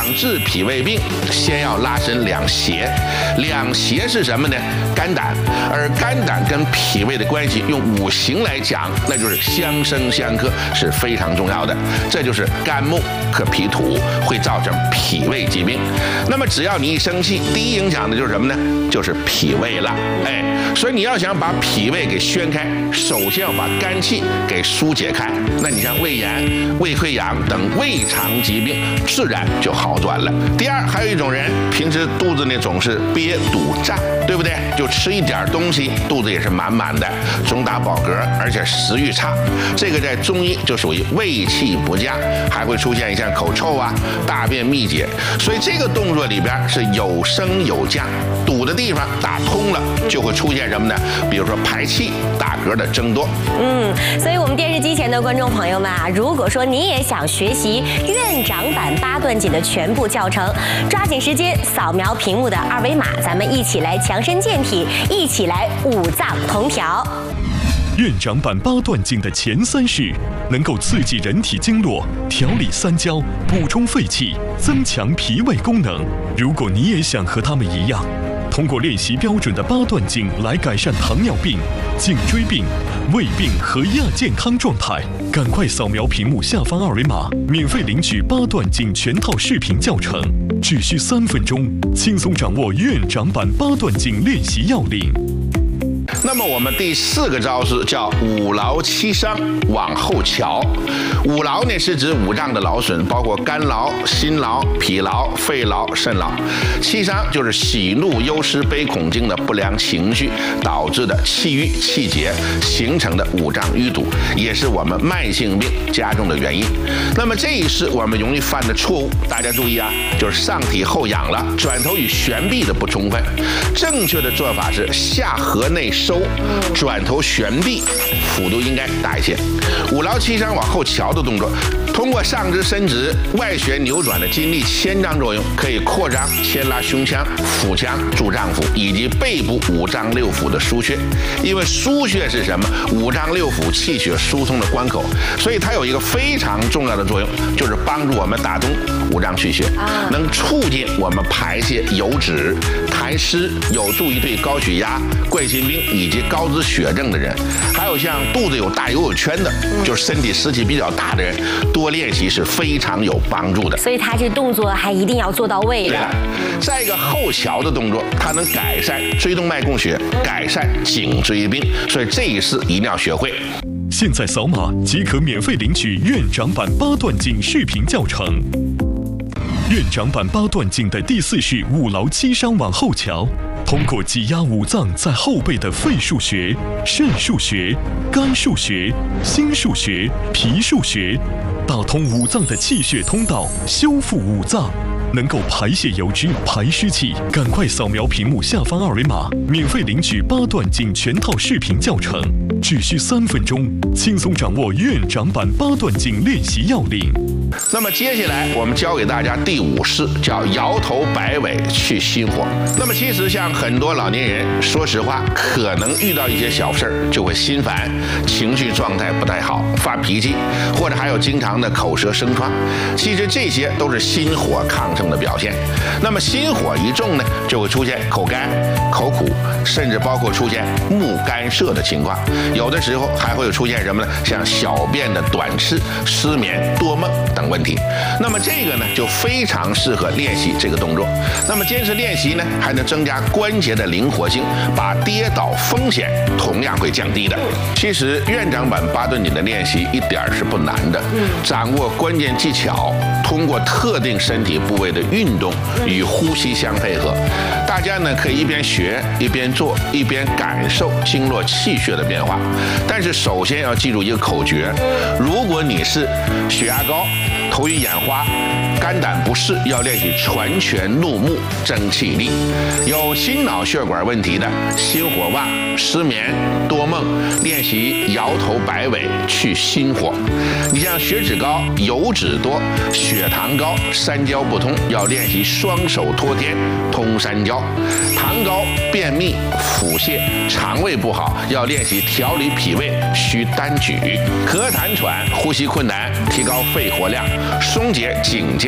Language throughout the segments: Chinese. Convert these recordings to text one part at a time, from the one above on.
治脾胃病，先要拉伸两胁。两胁是什么呢？肝胆。而肝胆跟脾胃的关系，用五行来讲，那就是相生相克，是非常重要的。这就是肝木克脾土，会造成脾胃疾病。那么只要你一生气，第一影响的就是什么呢？就是脾胃了。所以你要想把脾胃给宣开，首先要把肝气给疏解开。那你像胃炎、胃溃疡等胃肠疾病，自然就好转了。第二，还有一种人平时肚子呢总是憋堵胀，对不对？就吃一点东西，肚子也是满满的，总打饱嗝，而且食欲差。这个在中医就属于胃气不佳，还会出现像口臭啊、大便秘结。所以这个动作里边是有升有降，堵的地方打通了，就会出现什么呢？比如说排气、打嗝的增多。 所以我们电视机前的观众朋友们啊，如果说你也想学习院长版八段锦的全部教程，抓紧时间扫描屏幕的二维码，咱们一起来强身健体，一起来五脏同调。 院长版八段锦的前3式能够刺激人体经络，调理三焦，补充肺气，增强脾胃功能。如果你也想和他们一样，通过练习标准的八段锦来改善糖尿病、颈椎病、胃病和亚健康状态，赶快扫描屏幕下方二维码，免费领取八段锦全套视频教程，只需3分钟，轻松掌握院长版八段锦练习要领。 那么我们第4个招式叫五劳七伤往后瞧。五劳呢是指五脏的劳损，包括肝劳、心劳、脾劳、肺劳、肾劳。七伤就是喜怒忧思悲恐惊的不良情绪导致的气郁气结形成的五脏淤堵，也是我们慢性病加重的原因。那么这一式我们容易犯的错误，大家注意啊，就是上体后仰了，转头与旋臂的不充分。正确的做法是下颌内收，转头旋臂，幅度应该大一些。五劳七伤往后瞧的动作，通过上肢伸直、外旋扭转的筋力牵张作用，可以扩张牵拉胸腔、腹腔、柱脏腑以及背部五脏六腑的腧穴。因为腧穴是什么？五脏六腑气血疏通的关口，所以它有一个非常重要的作用，就是帮助我们打通五脏气血，能促进我们排泄油脂、痰湿，有助于对高血压、冠心病以及高脂血症的人，还有像肚子有大油圈的，就是身体湿气比较大的人，多练习是非常有帮助的。 所以他这动作还一定要做到位的。 再一个后桥的动作，它能改善椎动脉供血，改善颈椎病，所以这一式一定要学会。 现在扫码即可免费领取院长版八段锦视频教程。院长版八段锦的第4式五劳七伤往后瞧，通过挤压五脏在后背的肺腧穴、肾腧穴、肝腧穴、心腧穴、脾腧穴，打通五脏的气血通道，修复五脏，能够排泄油脂、排湿气。赶快扫描屏幕下方二维码，免费领取八段锦全套视频教程，只需3分钟，轻松掌握院长版八段锦练习要领。 那么接下来我们教给大家第5式，叫摇头摆尾去心火。那么其实像很多老年人，说实话，可能遇到一些小事儿就会心烦，情绪状态不太好，发脾气，或者还有经常的口舌生疮。其实这些都是心火亢盛的表现。那么心火一重呢，就会出现口干、口苦，甚至包括出现目干涩的情况。有的时候还会出现什么呢？像小便的短赤、失眠、多梦等问题。那么这个呢，就非常适合练习这个动作。那么坚持练习呢，还能增加关节的灵活性，把跌倒风险同样会降低的。其实院长版八段锦的练习一点是不难的，掌握关键技巧，通过特定身体部位的运动与呼吸相配合，大家呢可以一边学一边做，一边感受经络气血的变化。但是首先要记住一个口诀：如果你是血压高、头晕眼花、肝胆不适，要练习传拳怒目增气力；有心脑血管问题的，心火旺、失眠、多梦，练习摇头摆尾去心火。你像血脂高、油脂多、血糖高、三焦不通，要练习双手托天通三焦；糖高、便秘、腹泻、肠胃不好，要练习调理脾胃需单举；咳痰喘、呼吸困难，提高肺活量，松解颈肩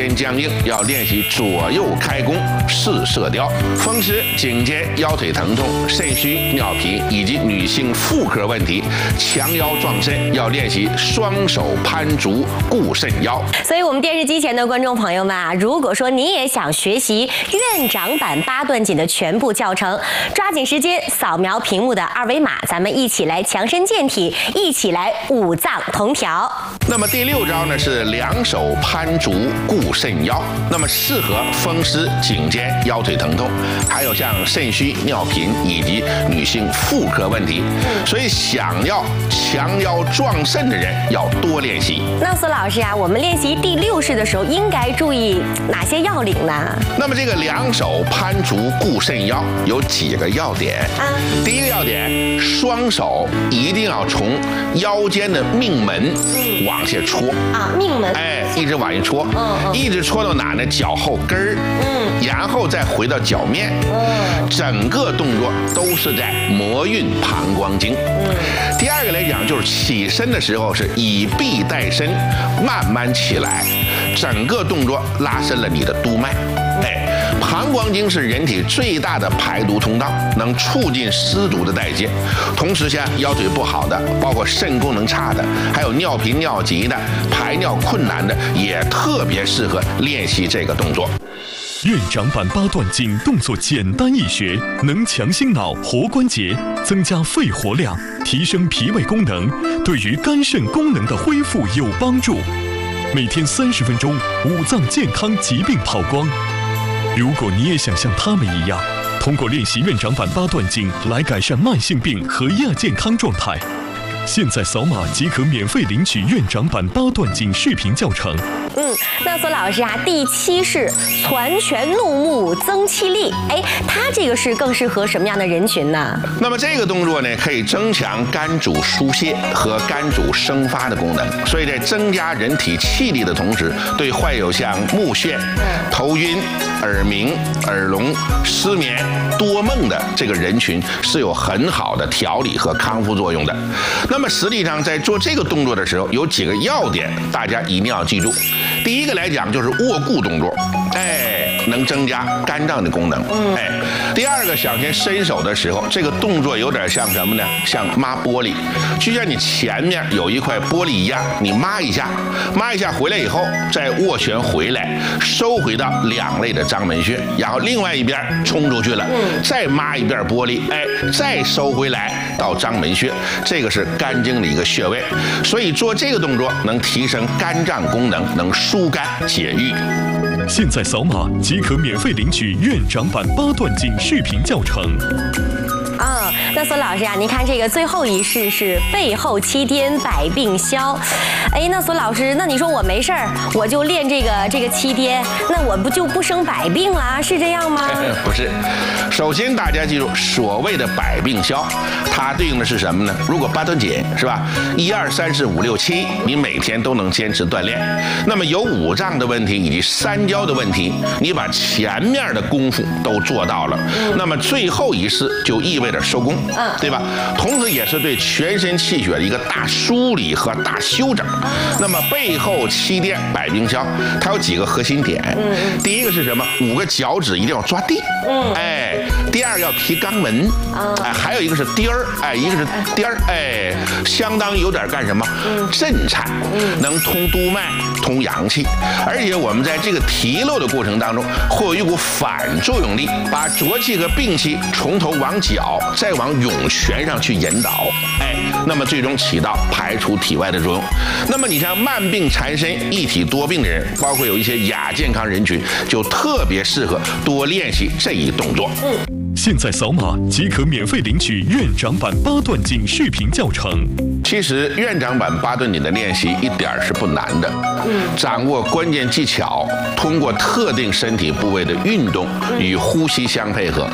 肩僵硬，要练习左右开弓试射雕；风湿、颈肩、腰腿疼痛、肾虚、尿频以及女性妇科问题，强腰壮肾，要练习双手攀竹固肾腰。 所以，我们电视机前的观众朋友们啊，如果说你也想学习院长版八段锦的全部教程，抓紧时间扫描屏幕的二维码，咱们一起来强身健体，一起来五脏同调。 那么第6招呢是两手攀竹固肾腰，那么适合风湿、颈肩、腰腿疼痛，还有像肾虚、尿频以及女性妇科问题。所以想要强腰壮肾的人要多练习。 那苏老师啊，我们练习第6式的时候应该注意哪些要领呢？ 那么这个两手攀竹固肾腰有几个要点啊？第一个要点，双手一定要从腰间的命门往下戳啊，命门， 哎，一直往下戳，一直戳到哪呢？脚后跟儿，然后再回到脚面，整个动作都是在摩运膀胱经。第二个来讲，就是起身的时候是以臂带身，慢慢起来，整个动作拉伸了你的督脉。膀胱经是人体最大的排毒通道，能促进湿毒的代谢。同时，像腰腿不好的，包括肾功能差的，还有尿频尿急的、排尿困难的，也特别适合练习这个动作。 院长版八段锦动作简单易学，能强心脑、活关节，增加肺活量，提升脾胃功能，对于肝肾功能的恢复有帮助。每天30分钟，五脏健康疾病跑光。如果你也想像他们一样，通过练习院长版八段锦来改善慢性病和亚健康状态，现在扫码即可免费领取院长版八段锦视频教程。 那苏老师啊，第7式攒拳怒目增气力，它这个是更适合什么样的人群呢？ 那么这个动作呢，可以增强肝主疏泄和肝主生发的功能，所以在增加人体气力的同时，对患有像目眩、头晕、耳鸣、耳聋、失眠、多梦的这个人群是有很好的调理和康复作用的。那么实际上在做这个动作的时候，有几个要点，大家一定要记住。第一个来讲就是握固动作，能增加肝脏的功能，第二个想先伸手的时候，这个动作有点像什么呢？像抹玻璃，就像你前面有一块玻璃一样，你抹一下回来以后，再握拳回来，收回到两肋的章门穴，然后另外一边冲出去了，再抹一遍玻璃，再收回来到章门穴，这个是肝经的一个穴位，所以做这个动作能提升肝脏功能，能疏肝解郁。 现在扫码即可免费领取院长版八段锦视频教程。 那苏老师啊，您看这个最后一式是背后七颠百病消。那苏老师，那你说我没事儿，我就练这个七颠，那我不就不生百病了？是这样吗？ 不是，首先大家记住，所谓的百病消，它对应的是什么呢？如果八段锦是吧，1、2、3、4、5、6、7，你每天都能坚持锻炼，那么有五脏的问题以及三焦的问题，你把前面的功夫都做到了，那么最后一式就意味着收工。对吧？同时也是对全身气血的一个大梳理和大修整。那么背后七颠百病消，它有几个核心点。第一个是什么？5个脚趾一定要抓地。第二个要提肛门。还有一个是颠儿。一个是颠儿。相当有点干什么？震颤，能通督脉、通阳气。而且我们在这个提溜的过程当中，会有一股反作用力，把浊气和病气从头往脚，再往涌泉上去引导，那么最终起到排除体外的作用。那么你像慢病缠身、一体多病的人，包括有一些亚健康人群，就特别适合多练习这一动作。 现在扫码即可免费领取院长版八段锦视频教程。 其实院长版八段锦的练习一点是不难的，掌握关键技巧，通过特定身体部位的运动与呼吸相配合，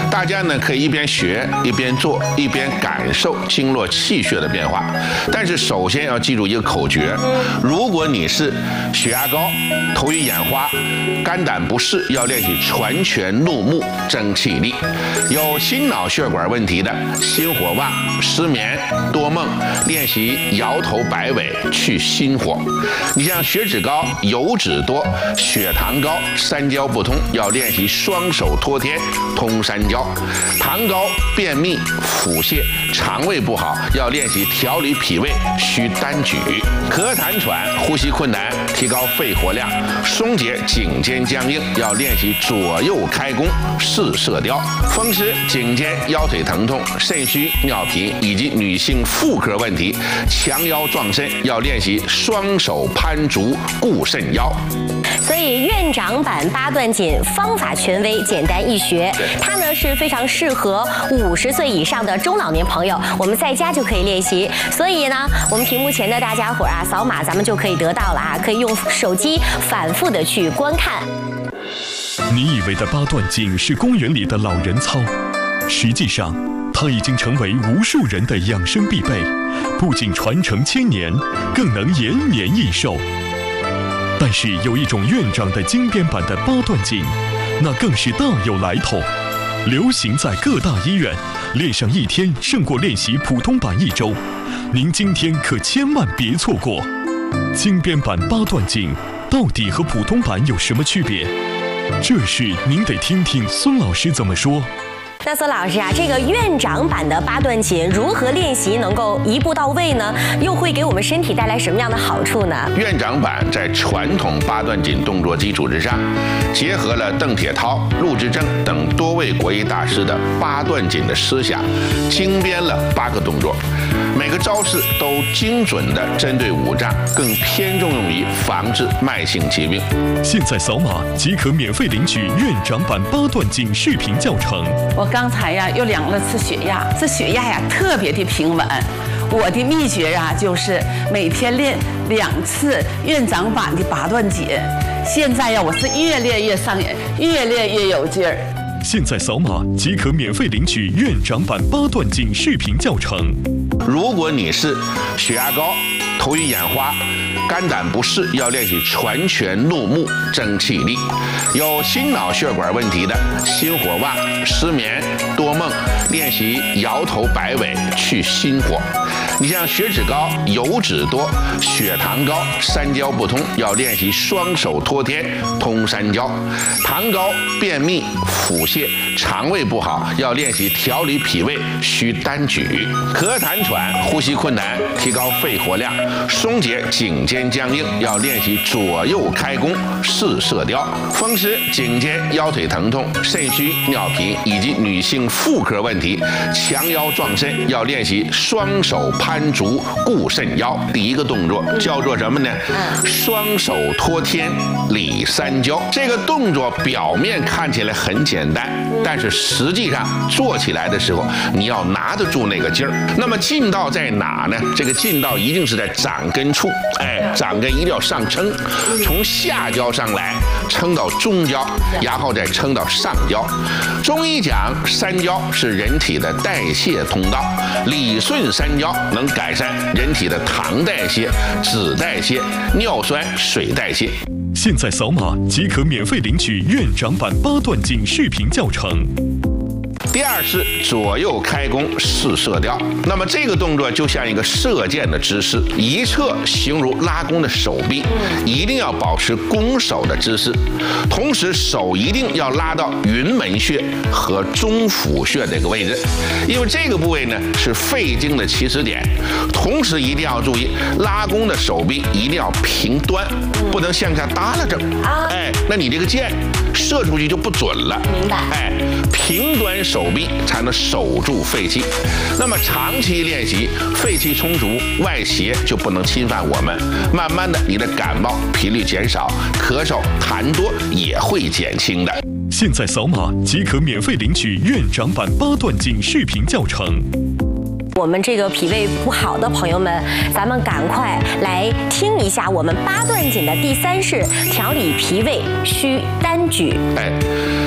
大家呢可以一边学一边做，一边感受经络气血的变化。但是首先要记住一个口诀：如果你是血压高、头晕眼花、肝胆不适，要练习传拳怒目增气力；有心脑血管问题的，心火旺、失眠、多梦，练习摇头摆尾去心火。你像血脂高、油脂多、血糖高、三焦不通，要练习双手托天通三焦；糖高、便秘、腹泻、肠胃不好，要练习调理脾胃需单举；咳痰喘、呼吸困难，提高肺活量；松解颈肩僵硬，要练习左右开弓试射雕；风湿、颈肩、腰腿疼痛、肾虚、尿频以及女性妇科问题，强腰壮肾，要练习双手攀竹固肾腰。 所以院长版八段锦方法权威，简单易学，它呢是非常适合50岁以上的中老年朋友，我们在家就可以练习。所以呢，我们屏幕前的大家伙啊，扫码咱们就可以得到了啊，可以用手机反复的去观看。 你以为的八段锦是公园里的老人操，实际上它已经成为无数人的养生必备，不仅传承千年，更能延年益寿。但是有一种院长的精编版的八段锦，那更是大有来头，流行在各大医院，练上1天胜过练习普通版1周。您今天可千万别错过！精编版八段锦到底和普通版有什么区别？这事您得听听孙老师怎么说。 那孙老师啊，这个院长版的八段锦如何练习能够一步到位呢？又会给我们身体带来什么样的好处呢？ 院长版在传统八段锦动作基础之上，结合了邓铁涛、陆之正等多位国医大师的八段锦的思想，精编了8个动作，每个招式都精准地针对五脏，更偏重用于防治慢性疾病。 现在扫码即可免费领取院长版八段锦视频教程。 我刚才呀又量了次血压，这血压呀特别的平稳。我的秘诀啊就是每天练2次院长版的八段锦。现在呀我是越练越上瘾，越练越有劲儿。 现在扫码即可免费领取院长版八段锦视频教程。 如果你是血压高、头晕眼花、肝胆不适，要练习传拳怒目增气力；有心脑血管问题的，心火旺、失眠、多梦，练习摇头摆尾去心火。你像血脂高、油脂多、血糖高、三焦不通，要练习双手托天通三焦；糖高、便秘、腹泻、肠胃不好，要练习调理脾胃需单举；咳痰喘、呼吸困难，提高肺活量；松解颈肩僵硬，要练习左右开弓试射雕；风湿、颈肩、腰腿疼痛、肾虚、尿频以及女性妇科问题，强腰壮肾，要练习双手攀竹固肾腰。第一个动作叫做什么呢？双手托天理三焦。这个动作表面看起来很简单，但是实际上做起来的时候，你要拿得住那个劲儿。那么劲道在哪呢？这个劲道一定是在掌根处，掌根一定要上撑，从下焦上来，撑到中焦，然后再撑到上焦。中医讲三焦是人体的代谢通道，理顺三焦能改善人体的糖代谢、脂代谢、尿酸、水代谢。 现在扫码即可免费领取院长版八段锦视频教程。 第2是左右开弓试射雕。那么这个动作就像一个射箭的姿势，一侧形如拉弓的手臂，一定要保持弓手的姿势，同时手一定要拉到云门穴和中府穴这个位置，因为这个部位呢是肺经的起始点。同时一定要注意，拉弓的手臂一定要平端，不能向下耷拉着。那你这个箭射出去就不准了。 明白。 平端手臂才能守住肺气。那么长期练习，肺气充足，外邪就不能侵犯我们。慢慢的，你的感冒频率减少，咳嗽、痰多也会减轻的。 现在扫码即可免费领取院长版八段锦视频教程。 我们这个脾胃不好的朋友们，咱们赶快来听一下我们八段锦的第3式，调理脾胃需单举。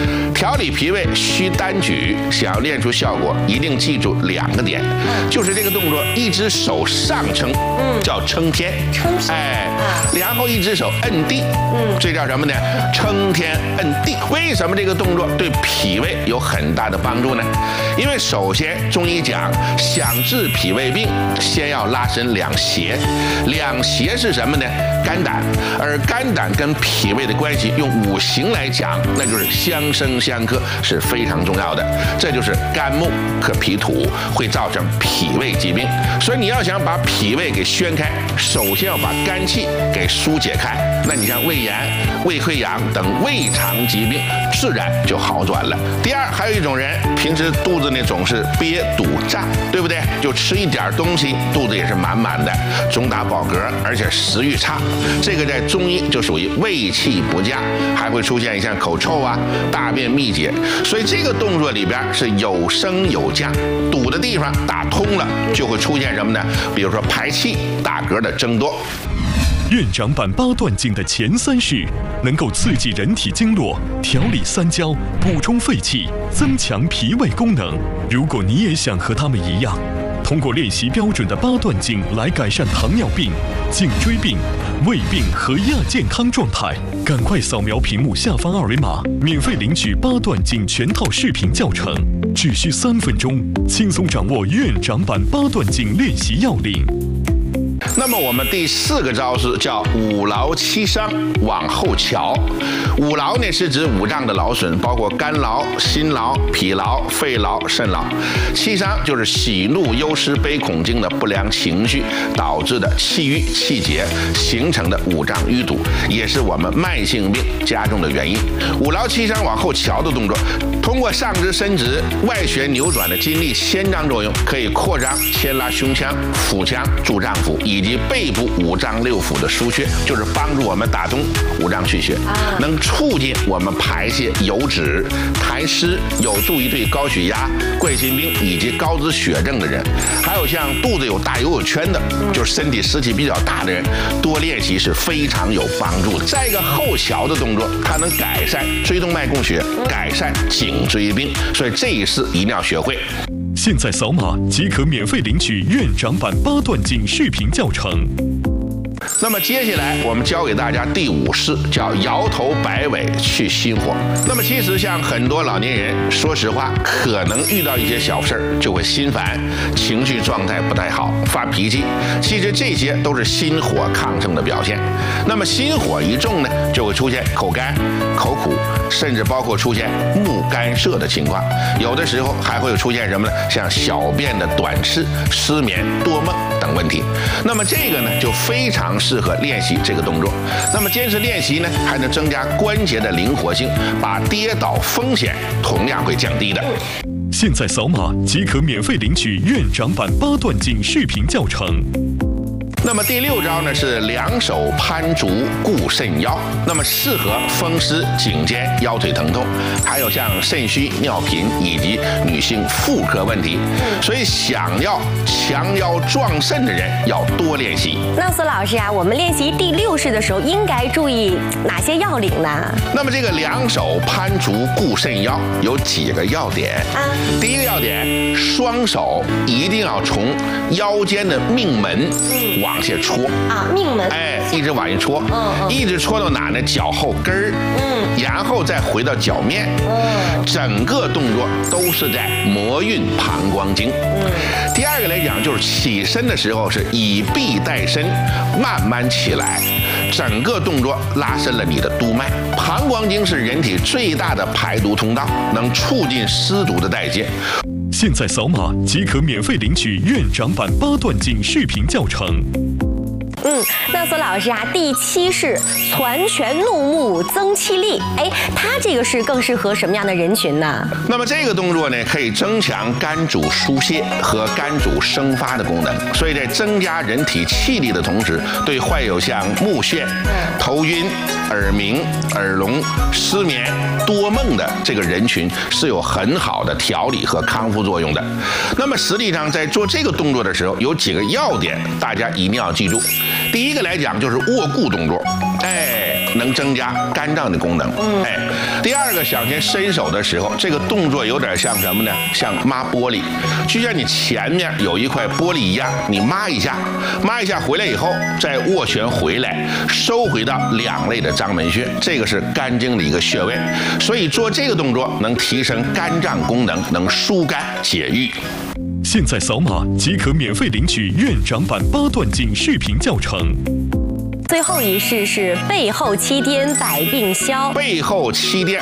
调理脾胃需单举，想要练出效果，一定记住2个点，就是这个动作，一只手上撑，叫撑天，然后一只手摁地，这叫什么呢？撑天摁地。为什么这个动作对脾胃有很大的帮助呢？因为首先中医讲，想治脾胃病，先要拉伸两胁。两胁是什么呢？肝胆。而肝胆跟脾胃的关系，用五行来讲，那就是相生相克，是非常重要的。这就是肝木克脾土，会造成脾胃疾病。所以你要想把脾胃给宣开，首先要把肝气给疏解开。那你像胃炎、胃溃疡等胃肠疾病，自然就好转了。第二，还有一种人平时肚子呢总是憋堵胀，对不对？就吃一点东西，肚子也是满满的，总打饱嗝，而且食欲差。这个在中医就属于胃气不佳，还会出现像口臭啊、大便秘结。所以这个动作里边是有升有降，堵的地方打通了，就会出现什么呢？比如说排气、打嗝的增多。 院长版八段锦的前3式能够刺激人体经络，调理三焦，补充肺气，增强脾胃功能。如果你也想和他们一样，通过练习标准的八段锦来改善糖尿病、颈椎病、胃病和亚健康状态，赶快扫描屏幕下方2维码，免费领取八段锦全套视频教程，只需3分钟，轻松掌握院长版八段锦练习要领。 那么我们第4个招式叫五劳七伤往后瞧。五劳呢是指五脏的劳损，包括肝劳、心劳、脾劳、肺劳、肾劳。七伤就是喜怒忧思悲恐惊的不良情绪导致的气郁气结形成的五脏淤堵，也是我们慢性病加重的原因。五劳七伤往后瞧的动作，通过上肢伸直、外旋扭转的筋力先张作用，可以扩张牵拉胸腔、腹腔、柱脏腑以及背部五脏六腑的腧穴，就是帮助我们打通五脏气血，能促进我们排泄油脂、痰湿，有助于对高血压、冠心病以及高脂血症的人，还有像肚子有大油有圈的，就是身体湿气比较大的人，多练习是非常有帮助的。再一个后桥的动作，它能改善椎动脉供血，改善颈椎病，所以这一式一定要学会。 现在扫码即可免费领取院长版八段锦视频教程。 那么接下来我们教给大家第5式，叫摇头摆尾去心火。那么其实像很多老年人，说实话，可能遇到一些小事儿就会心烦，情绪状态不太好，发脾气。其实这些都是心火亢盛的表现。那么心火一重呢，就会出现口干、口苦，甚至包括出现目干涩的情况。有的时候还会出现什么呢？像小便的短赤、失眠、多梦等问题。那么这个呢，就非常适合练习这个动作。那么坚持练习呢，还能增加关节的灵活性，把跌倒风险同样会降低的。 现在扫码即可免费领取院长版八段锦视频教程。 那么第6招呢是两手攀足固肾腰，那么适合风湿、颈肩、腰腿疼痛，还有像肾虚、尿频以及女性妇科问题。所以想要强腰壮肾的人要多练习。 那苏老师啊，我们练习第6式的时候应该注意哪些要领呢？ 那么这个两手攀足固肾腰有几个要点啊？第一个要点，双手一定要从腰间的命门往下戳啊， 命门， 一直往下戳，一直戳到哪呢？脚后跟儿，然后再回到脚面，整个动作都是在摩运膀胱经。第二个来讲，就是起身的时候是以臂带身，慢慢起来，整个动作拉伸了你的督脉。膀胱经是人体最大的排毒通道，能促进湿毒的代谢。 现在扫码即可免费领取院长版八段锦视频教程。 那苏老师啊，第7式攒拳怒目增气力，它这个是更适合什么样的人群呢？ 那么这个动作呢，可以增强肝主疏泄和肝主生发的功能，所以在增加人体气力的同时，对患有像目眩、头晕、耳鸣、耳聋、失眠、多梦的这个人群是有很好的调理和康复作用的。那么实际上在做这个动作的时候，有几个要点，大家一定要记住。第一个来讲就是握固动作， 能增加肝脏的功能。第二个想先伸手的时候，这个动作有点像什么呢？像抹玻璃，就像你前面有一块玻璃一样，你抹一下回来以后，再斡旋回来，收回到两肋的章门穴，这个是肝经的一个穴位，所以做这个动作能提升肝脏功能，能疏肝解郁。 现在扫码即可免费领取院长版8段锦视频教程。 最后一式是背后七颠百病消。 背后七颠